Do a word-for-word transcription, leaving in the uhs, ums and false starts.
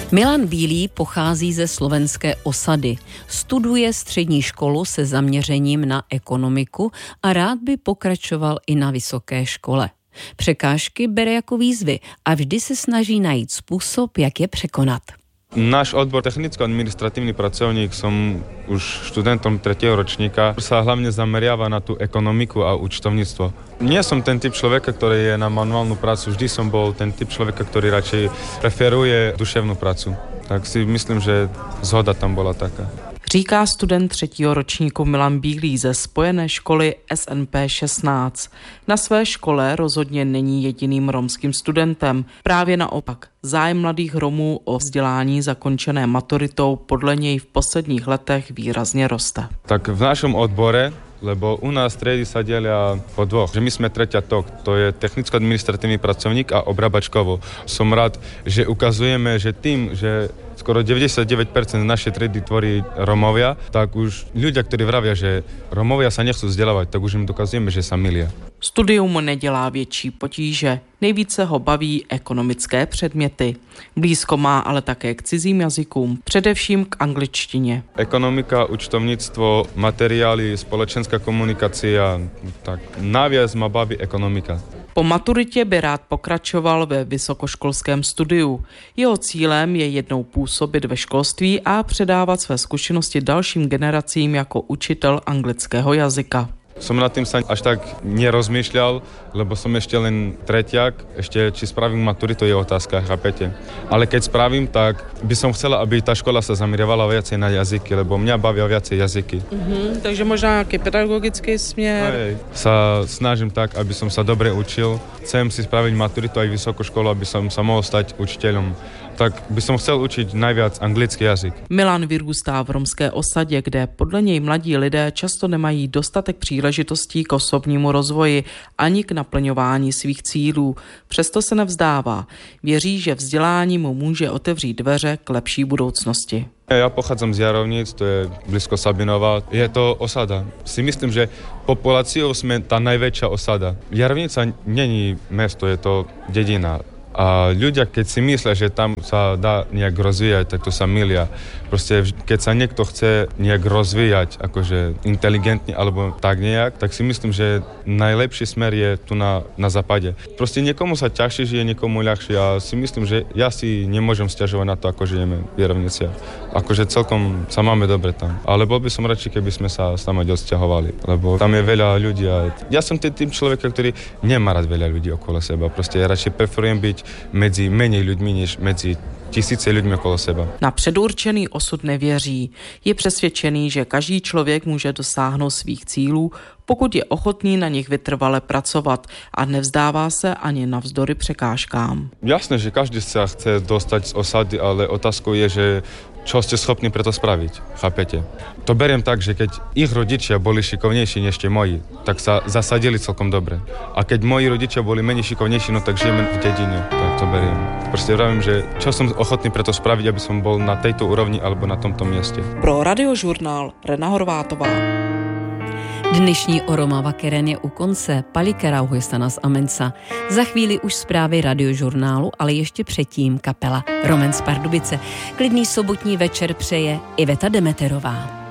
Milan Bílý pochází ze slovenské Osady. Studuje střední školu se zaměřením na ekonomiku a rád by pokračoval i na vysoké škole. Překážky bere jako výzvy a vždy se snaží najít způsob, jak je překonat. Náš odbor technicko-administratívny pracovník, som už študentom tretieho ročníka, sa hlavne zameriava na tú ekonomiku a účtovníctvo. Nie som ten typ človeka, ktorý je na manuálnu prácu, vždy som bol ten typ človeka, ktorý radšej preferuje duševnú prácu. Tak si myslím, že zhoda tam bola taká. Říká student třetího ročníku Milan Bílý ze spojené školy S N P šestnáct. Na své škole rozhodně není jediným romským studentem. Právě naopak, zájem mladých Romů o vzdělání zakončené maturitou podle něj v posledních letech výrazně roste. Tak v našom odbore, lebo u nás triedy sa delia po dvoch. Že my sme treťatok, to je technicko-administratívny pracovník a obrabačkovo. Som rád, že ukazujeme, že tým, že skoro deväťdesiatdeväť percent našej triedy tvorí Romovia, tak už ľudia, ktorí vravia, že Romovia sa nechcú vzdelávať, tak už im dokazujeme, že sa milia. Studium nedělá větší potíže. Nejvíce ho baví ekonomické předměty. Blízko má ale také k cizím jazykům, především k angličtině. Ekonomika, účtovníctvo, materiály, společenská komunikácia, tak najviac ma baví ekonomika. Po maturitě by rád pokračoval ve vysokoškolském studiu. Jeho cílem je jednou působit ve školství a předávat své zkušenosti dalším generacím jako učitel anglického jazyka. Som nad tým sa až tak nerozmýšľal, lebo som ešte len tretiak, ešte či spravím maturitu je otázka, chápete. Ale keď spravím, tak by som chcela, aby tá škola sa zameriavala viacej na jazyky, lebo mňa bavia viacej jazyky. Mm-hmm, takže možná nejaký pedagogický směr. Hej, sa snažím tak, aby som sa dobre učil. Chcem si spraviť maturitu aj vysokú školu, aby som sa mohol stať učiteľom. Tak by som chcel učiť najviac anglický jazyk. Milan vyrůstá v romské osadě, kde podle něj mladí lidé často nemají dostatek příležitostí k osobnímu rozvoji ani k naplňování svých cílů. Přesto se nevzdává. Věří, že vzdělání mu může otevřít dveře k lepší budoucnosti. Ja pochádzam z Jarovnic, to je blízko Sabinova. Je to osada. Si myslím, že populáciou sme tá najväčšia osada. Jarovnica není mesto, je to dedina. A ľudia, keď si myslia, že tam sa dá nejak rozvíjať, tak to sa milia. Proste, keď sa niekto chce nejak rozvíjať, akože inteligentne alebo tak nejak, tak si myslím, že najlepší smer je tu na, na západe. Proste niekomu sa ťažšie žije, niekomu ľahšie a si myslím, že ja si nemôžem sťažovať na to, ako žijeme v Jarovniciach. Akože celkom sa máme dobre tam. Ale bol by som radšej, keby sme sa s nami odsťahovali, lebo tam je veľa ľudí a ja som ten tým človeka, ktorý nemá rád veľa ľudí okolo seba. Proste ja radšej preferujem byť medzi menej ľuďmi, než medzi tisíce ľuďmi okolo seba. Na předurčený osud nevěří. Je přesvědčený, že každý člověk může dosáhnout svých cílů, pokud je ochotný na nich vytrvale pracovat a nevzdává se ani navzdory překážkám. Jasné, že každý sa chce dostať z osady, ale otázkou je, že čo ste schopní preto spraviť, chápete? To beriem tak, že keď ich rodičia boli šikovnejší než tie moji, tak sa zasadili celkom dobre. A keď moji rodičia boli menej šikovnejší, no tak žijeme v dedine, tak to beriem. Proste vravím, že čo som ochotný preto spraviť, aby som bol na tejto úrovni alebo na tomto mieste. Pro Radiožurnál Rena Horvátová. Dnešní Oromava Keren je u konce. Palikerauhoistanas Amensa. Za chvíli už zprávy Radiožurnálu, ale ještě předtím kapela Romen z Pardubice. Klidný sobotní večer přeje Iveta Demeterová.